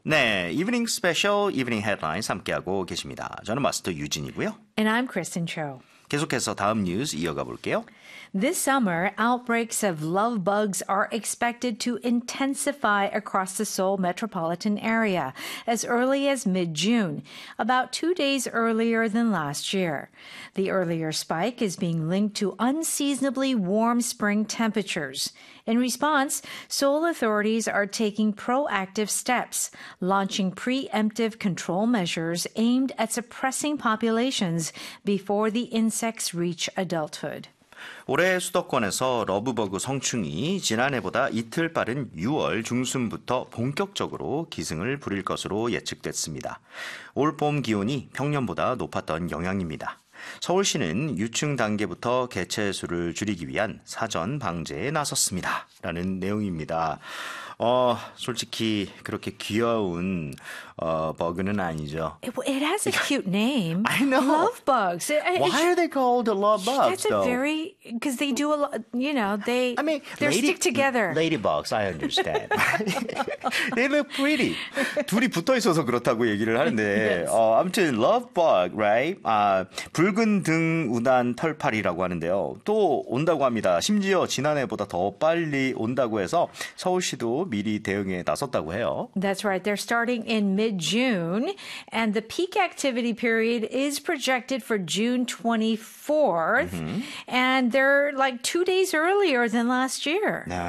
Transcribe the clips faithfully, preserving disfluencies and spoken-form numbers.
네, 이브닝 스페셜, 이브닝 헤드라인스 함께하고 계십니다. 저는 마스터 유진이고요. And I'm Kristen Cho. 계속해서 다음 뉴스 이어가 볼게요. This summer, outbreaks of love bugs are expected to intensify across the Seoul metropolitan area as early as mid-June, about two days earlier than last year. The earlier spike is being linked to unseasonably warm spring temperatures. In response, Seoul authorities are taking proactive steps, launching preemptive control measures aimed at suppressing populations before the insects reach adulthood. 올해 수도권에서 러브버그 성충이 지난해보다 이틀 빠른 유월 중순부터 본격적으로 기승을 부릴 것으로 예측됐습니다. 올 봄 기온이 평년보다 높았던 영향입니다. 서울시는 유충 단계부터 개체 수를 줄이기 위한 사전 방제에 나섰습니다. 라는 내용입니다. 어, 솔직히 그렇게 귀여운 어, 버그는 아니죠. It, it has a cute name. I know. Love bugs. It- it- Why are they called love bugs, That's a though? very, because they do a lot, you know, they, I mean, they lady- stick together. Ladybugs, I understand. They look pretty. 둘이 붙어 있어서 그렇다고 얘기를 하는데, Yes. 어, 아무튼 love bug, right? 아, 붉은 등 우단 털파리라고 하는데요. 또 온다고 합니다. 심지어 지난해보다 더 빨리 온다고 해서 서울시도 미리 대응에 나섰다고 해요. That's right. They're starting in mid-June, and the peak activity period is projected for June twenty-fourth, and they're like two days earlier than last year. 네,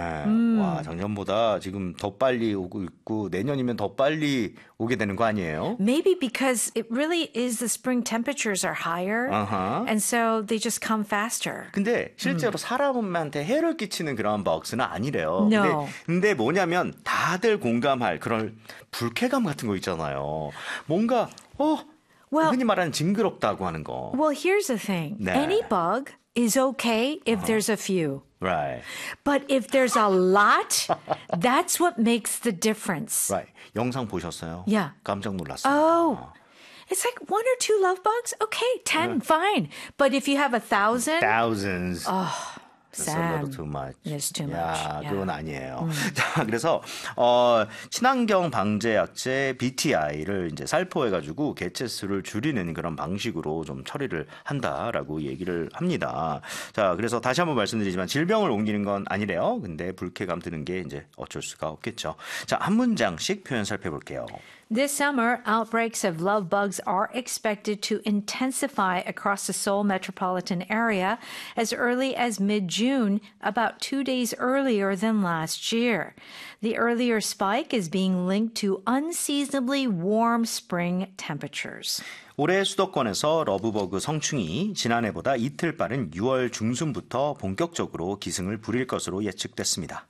와 작년보다 지금 더 빨리 오고 있고 내년이면 더 빨리 오게 되는 거 아니에요? Maybe because it really is the spring temperatures are higher, Uh-huh. and so they just come faster. 근데 실제로 사람한테 해를 끼치는 그런 버그는 아니래요. No. 근데, 근데 뭐냐면 다들 공감할 그런 불쾌감 같은 거 있잖아요. 뭔가 어 Well- 흔히 말하는 징그럽다고 하는 거. Well, here's the thing. 네. Any bug is okay if there's a few. Right. But if there's a lot, that's what makes the difference. Right. 영상 보셨어요? Yeah. 깜짝 놀랐어요. Oh. It's like one or two love bugs. Okay, ten, fine. But if you have a thousand, Thousands. That's a Sam, little too much. it's too 야, much. Yeah. 그건 아니에요. 자, 그래서 어, 친환경 방제 약제 비티아이를 이제 살포해가지고 개체 수를 줄이는 그런 방식으로 좀 처리를 한다라고 얘기를 합니다. 자, 그래서 다시 한번 말씀드리지만 질병을 옮기는 건 아니래요. 근데 불쾌감 드는 게 이제 어쩔 수가 없겠죠. 자, 한 문장씩 표현 살펴볼게요. This summer, outbreaks of love bugs are expected to intensify across the Seoul metropolitan area as early as mid-June, about two days earlier than last year. The earlier spike is being linked to unseasonably warm spring temperatures. 올해 수도권에서 러브버그 성충이 지난해보다 이틀 빠른 유월 중순부터 본격적으로 기승을 부릴 것으로 예측됐습니다.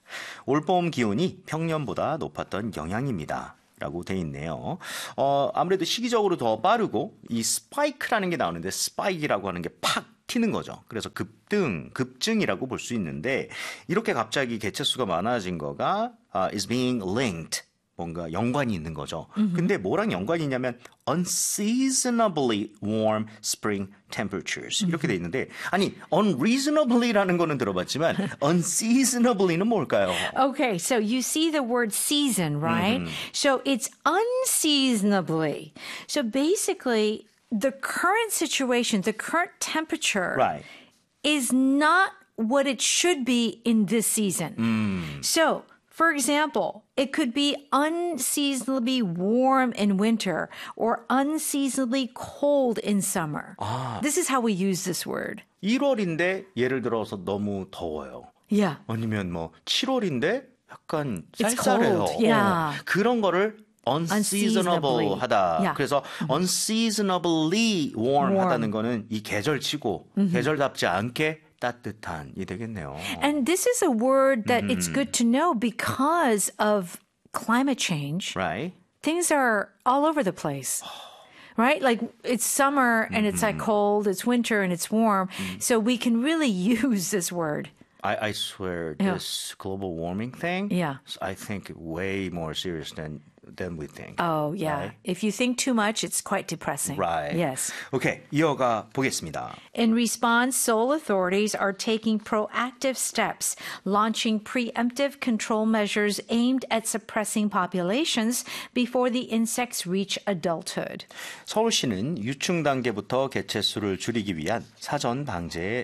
올봄 기온이 평년보다 높았던 영향입니다. 라고 돼 있네요. 어, 아무래도 시기적으로 더 빠르고 이 스파이크라는 게 나오는데 스파이크라고 하는 게 팍 튀는 거죠. 그래서 급등, 급증이라고 볼 수 있는데 이렇게 갑자기 개체수가 많아진 거가 uh, is being linked. 뭔가 연관이 있는 거죠. 근데 뭐랑 연관이 있냐면 unseasonably warm spring temperatures 이렇게 돼 있는데 아니 unreasonably라는 거는 들어봤지만 unseasonably는 뭘까요? Okay, so you see the word season, right? So it's unseasonably. So basically, the current situation, the current temperature Right. is not what it should be in this season. So, for example, it could be unseasonably warm in winter or unseasonably cold in summer. This is how we use this word. 일월인데 예를 들어서 너무 더워요. Yeah. 아니면 뭐 칠월인데 약간 It's 쌀쌀해요. cold, yeah. 어, 그런 거를 unseasonable Unseasonably. 하다. Yeah. 그래서 unseasonably warm, Warm. 하다는 거는 이 계절치고 계절답지 않게 따뜻한이 되겠네요. And this is a word that it's good to know because of climate change. Right? Things are all over the place. Right? Like it's summer and it's like cold, it's winter and it's warm. So we can really use this word. I, I swear Yeah. this global warming thing, Yeah. I think way more serious than than we think. Oh, yeah. Right? If you think too much, it's quite depressing. Right. Yes. 오케이, 이어가 보겠습니다. In response, Seoul authorities are taking proactive steps, launching preemptive control measures aimed at suppressing populations before the insects reach adulthood. 서울시는 유충 단계부터 개체수를 줄이기 위한 사전 방제에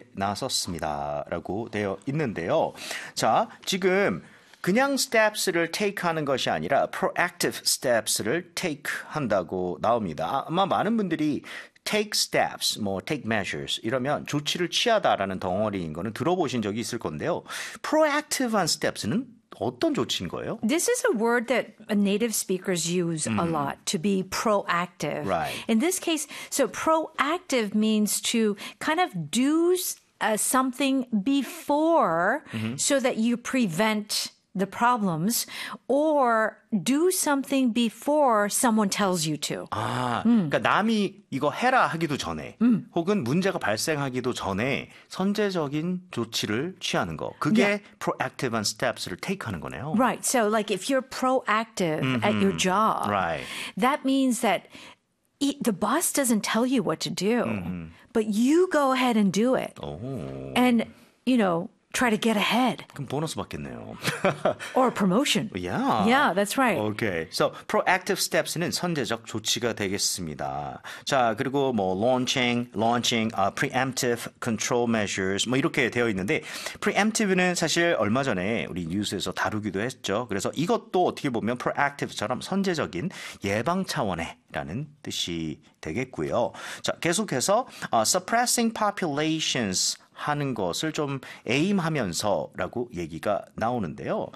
나섰습니다라고 되어 있는데요. 자, 지금 그냥 steps를 take 하는 것이 아니라 proactive steps를 take 한다고 나옵니다. 아마 많은 분들이 take steps, 뭐 take measures 이러면 조치를 취하다라는 덩어리인 거는 들어보신 적이 있을 건데요. proactive한 steps는 어떤 조치인 거예요? This is a word that native speakers use a lot, to be proactive. Right. In this case, so proactive means to kind of do uh, something before so that you prevent the problems, or do something before someone tells you to. 아, 그러니까 남이 이거 해라 하기도 전에 혹은 문제가 발생하기도 전에 선제적인 조치를 취하는 거. 그게 Yeah. proactive한 steps를 take 하는 거네요. Right. So like if you're proactive at your job, Right. that means that e- the boss doesn't tell you what to do, but you go ahead and do it. 오, And, you know, try to get ahead 그럼 보너스 받겠네요. or a promotion. Yeah. Yeah, that's right. Okay. So proactive steps는 선제적 조치가 되겠습니다. 자, 그리고 뭐 launching, launching, uh, preemptive control measures 뭐 이렇게 되어 있는데 preemptive는 사실 얼마 전에 우리 뉴스에서 다루기도 했죠. 그래서 이것도 어떻게 보면 proactive처럼 선제적인 예방 차원의라는 뜻이 되겠고요. 자, 계속해서 uh, suppressing populations 하는 것을 좀 에임하면서라고 얘기가 나오는데요.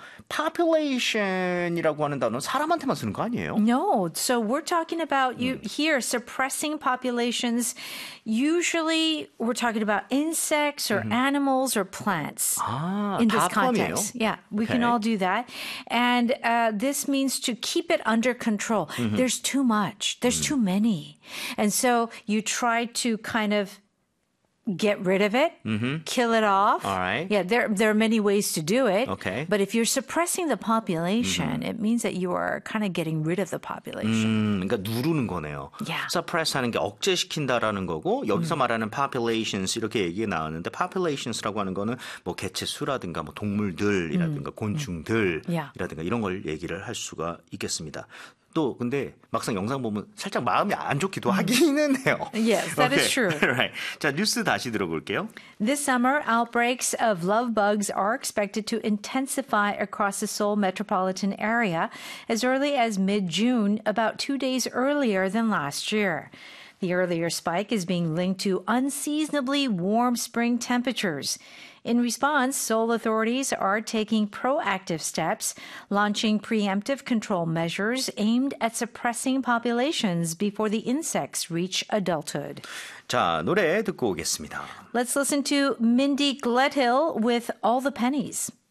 population이라고 하는 단어는 사람한테만 쓰는 거 아니에요? No, so we're talking about you here suppressing populations. Usually, we're talking about insects or animals or plants. 아, In this 다 포함이에요? context, yeah, we can Okay. all do that, and uh, this means to keep it under control. There's too much. There's too many, and so you try to kind of get rid of it, kill it off. All right. Yeah, there there are many ways to do it. Okay. But if you're suppressing the population, it means that you are kind of getting rid of the population. 음, 그러니까 누르는 거네요. Yeah. suppress 하는 게 억제시킨다라는 거고 여기서 말하는 populations 이렇게 얘기가 나왔는데 populations라고 하는 거는 뭐 개체 수라든가 뭐 동물들이라든가 곤충들이라든가 Yeah. 이런 걸 얘기를 할 수가 있겠습니다. 또 근데 막상 영상 보면 살짝 마음이 안 좋기도 하기는 해요. Yes, that is true. right. 자, 뉴스 다시 들어볼게요. This summer, outbreaks of love bugs are expected to intensify across the Seoul metropolitan area as early as mid-June, about two days earlier than last year. The earlier spike is being linked to unseasonably warm spring temperatures. In response, Seoul authorities are taking proactive steps, launching preemptive control measures aimed at suppressing populations before the insects reach adulthood. 자, 노래 듣고 오겠습니다. Let's listen to Mindy Gledhill with All the Pennies.